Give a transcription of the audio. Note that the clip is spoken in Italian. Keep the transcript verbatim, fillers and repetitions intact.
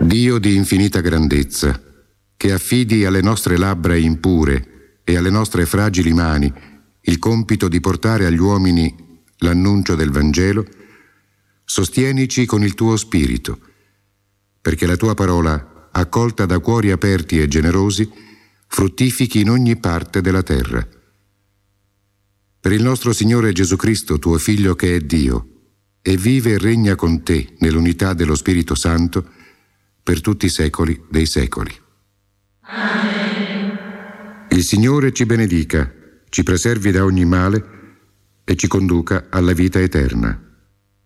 Dio di infinita grandezza, che affidi alle nostre labbra impure e alle nostre fragili mani il compito di portare agli uomini l'annuncio del Vangelo, sostienici con il tuo spirito, perché la tua parola, accolta da cuori aperti e generosi, fruttifichi in ogni parte della terra. Per il nostro Signore Gesù Cristo, tuo Figlio che è Dio, e vive e regna con te nell'unità dello Spirito Santo, per tutti i secoli dei secoli. Amen. Il Signore ci benedica, ci preservi da ogni male e ci conduca alla vita eterna.